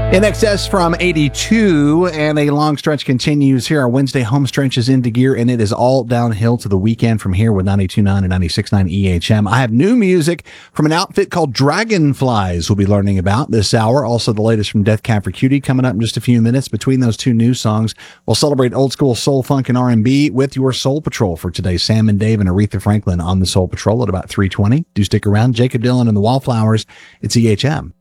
In excess from 82, and a long stretch continues here. Our Wednesday home stretch is into gear, and it is all downhill to the weekend from here with 92.9 and 96.9 EHM. I have new music from an outfit called Dragonflies we'll be learning about this hour. Also, the latest from Death Cab for Cutie coming up in just a few minutes. Between those two new songs, we'll celebrate old school soul, funk, and R&B with your Soul Patrol for today. Sam and Dave and Aretha Franklin on the Soul Patrol at about 3:20. Do stick around. Jacob Dylan and the Wallflowers. It's EHM.